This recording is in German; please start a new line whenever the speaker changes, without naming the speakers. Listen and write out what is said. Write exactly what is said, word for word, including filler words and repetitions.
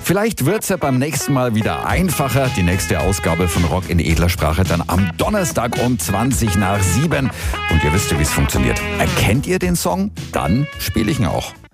Vielleicht wird's ja beim nächsten Mal wieder einfacher. Die nächste Ausgabe von Rock in edler Sprache dann am Donnerstag um zwanzig nach sieben. Und ihr wisst ja, wie es funktioniert. Erkennt ihr den Song? Dann spiele ich ihn auch.